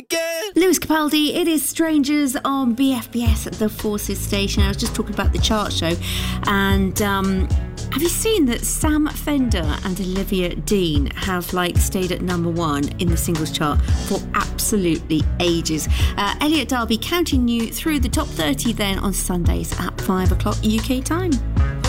again. Lewis Capaldi, it is Strangers on BFBS at the Forces station. I was just talking about the chart show, and have you seen that Sam Fender and Olivia Dean have stayed at number one in the singles chart for absolutely ages? Elliot Darby counting you through the top 30 then on Sundays at 5 o'clock UK time.